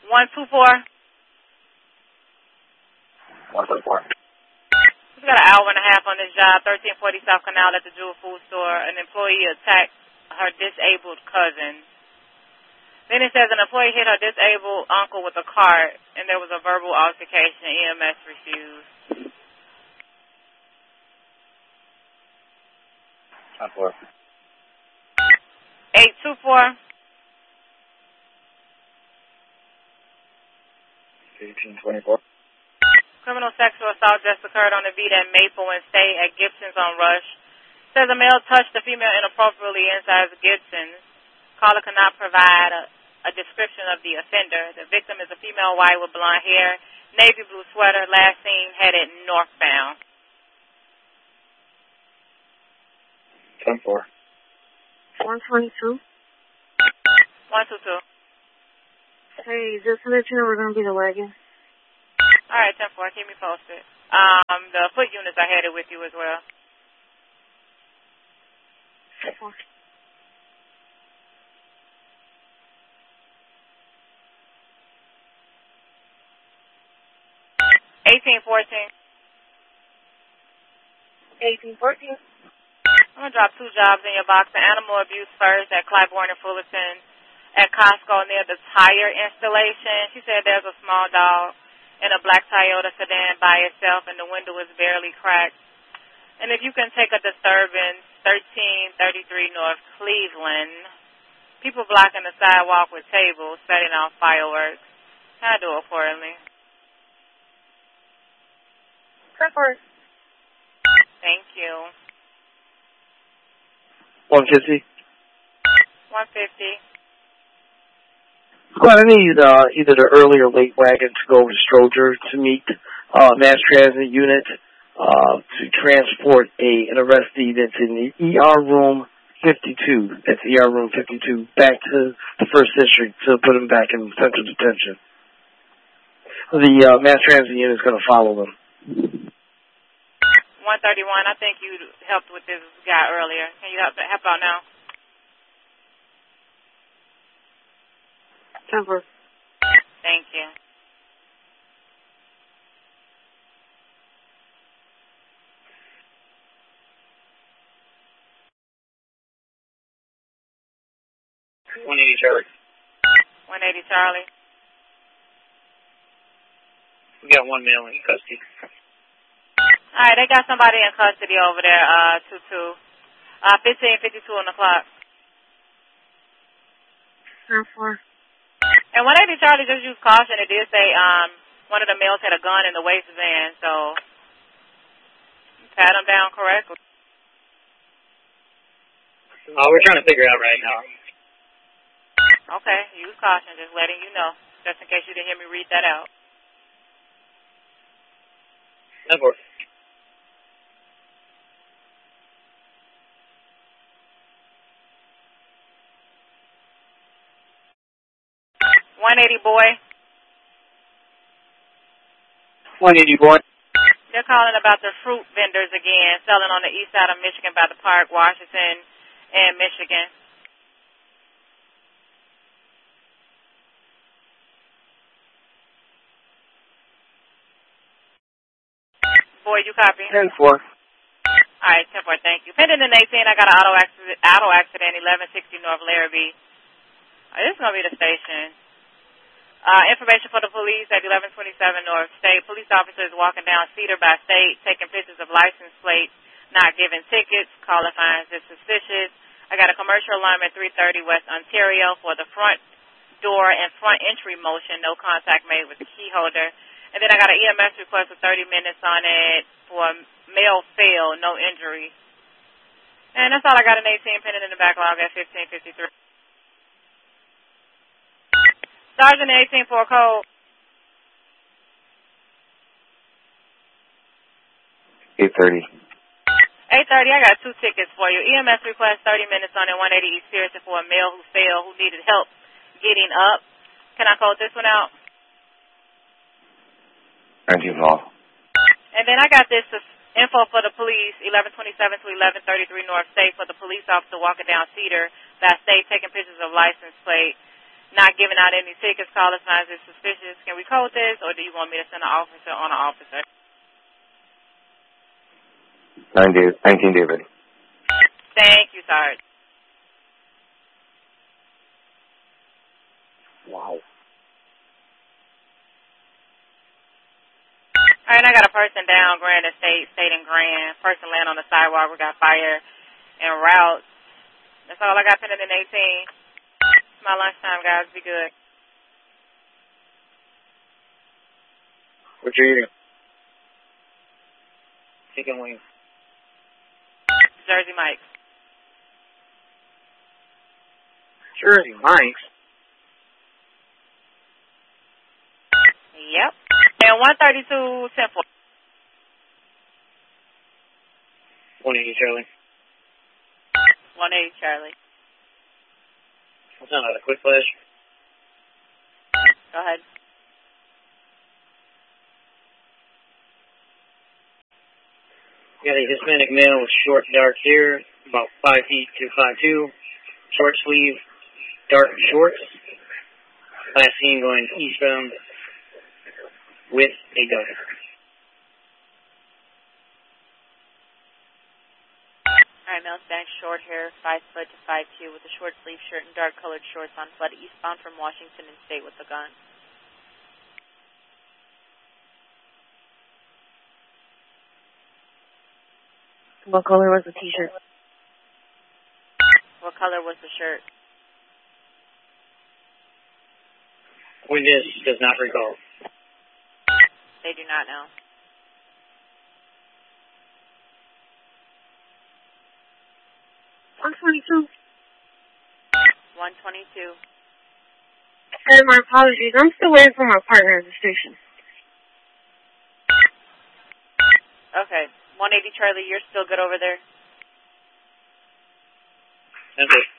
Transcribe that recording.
124. 124. We've got an hour and a half on this job, 1340 South Canal at the Jewel Food Store. An employee attacked her disabled cousin. Then it says an employee hit her disabled uncle with a cart, and there was a verbal altercation. EMS refused. 10-4. 824. 1824. Criminal sexual assault just occurred on the beat at Maple and State at Gibson's on Rush. Says a male touched the female inappropriately inside Gibson's. Caller cannot provide a description of the offender. The victim is a female white with blonde hair, navy blue sweater, last seen headed northbound. 10-4. 122. 122. Hey, just to let you know we're going to be the wagon. All right, 10-4. Keep me posted. The foot units are headed with you as well. 10-4. 1814. 1814. I'm going to drop 2 jobs in your box. The animal abuse first at Clybourne and Fullerton at Costco near the tire installation. She said there's a small dog in a black Toyota sedan by itself and the window is barely cracked. And if you can take a disturbance, 1333 North Cleveland. People blocking the sidewalk with tables, setting off fireworks. Can I do accordingly? 10-4. Thank you. 150. 150. Squad, I need either the early or late wagon to go over to Stroger to meet mass transit unit to transport an arrestee that's in the ER room 52. That's ER room 52 back to the First District to put him back in central detention. The mass transit unit is going to follow them. 131. I think you helped with this guy earlier. Can you help out now? 10-4. Thank you. Charlie. 180 Charlie. We got 1 male in custody. All right, they got somebody in custody over there, 22. 1552 on the clock. 10-4. And 180 Charlie just used caution. It did say one of the males had a gun in the waistband, so pat him down correctly. We're trying to figure it out right now. Okay, use caution, just letting you know, just in case you didn't hear me read that out. 10-4. 180 boy. 180 boy. They're calling about the fruit vendors again, selling on the east side of Michigan by the park, Washington, and Michigan. Boy, you copy? 10-4. All right, 10-4, thank you. Pending in 18, I got an auto accident, 1160 North Larrabee. This is going to be the station. Information for the police at 1127 North State. Police officers walking down Cedar by State, taking pictures of license plates, not giving tickets. Caller finds it suspicious. I got a commercial alarm at 330 West Ontario for the front door and front entry motion. No contact made with the key holder. And then I got an EMS request for 30 minutes on it for male fail, no injury. And that's all I got in 18, pending in the backlog at 1553. Sergeant 18 for code. 830. 830, I got 2 tickets for you. EMS request 30 minutes on it, 180 East Pearson for a male who fell, who needed help getting up. Can I code this one out? 19 Hall. And then I got this info for the police, 1127 to 1133 North State, for the police officer walking down Cedar by State, taking pictures of license plate. not giving out any tickets. Call us when it's suspicious. Can we code this, or do you want me to send an officer on an officer? 19 David. Thank you, Sarge. Wow. All right, I got a person down, Grand Estate, State and Grand. Person land on the sidewalk. We got fire en route. That's all I got pending in 18. It's my lunchtime, guys. Be good. What you eating? Chicken wings. Jersey Mike's. Jersey Mike's? Yep. And 132 Temple. 180 Charlie. 180 Charlie. What's that, a quick flash? Go ahead. Got a Hispanic male with short dark hair, about 5 feet to 5'2", short sleeve, dark shorts. Last seen going eastbound with a gun. All right, male standing, short hair, 5 foot to 5'2", with a short sleeve shirt and dark colored shorts on, fled eastbound from Washington and State with a gun. What color was the t-shirt? What color was the shirt? Witness does not recall. They do not know. $122. 122. And my apologies. I'm still waiting for my partner at the station. Okay. 180 Charlie, you're still good over there? That's it.